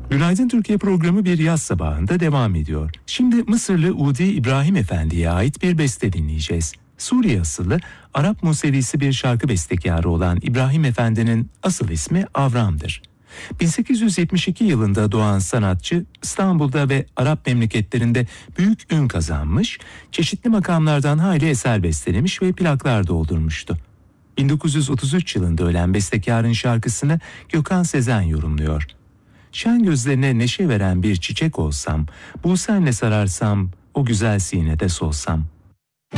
Günaydın Türkiye programı bir yaz sabahında devam ediyor. Şimdi Mısırlı Udi İbrahim Efendi'ye ait bir beste dinleyeceğiz. Suriye asıllı Arap Musevisi bir şarkı bestekarı olan İbrahim Efendi'nin asıl ismi Avram'dır. 1872 yılında doğan sanatçı İstanbul'da ve Arap memleketlerinde büyük ün kazanmış, çeşitli makamlardan hayli eser bestelemiş ve plaklar doldurmuştu. 1933 yılında ölen bestekarın şarkısını Gökhan Sezen yorumluyor. Şen gözlerine neşe veren bir çiçek olsam, bu senle sararsam, o güzel sinede solsam.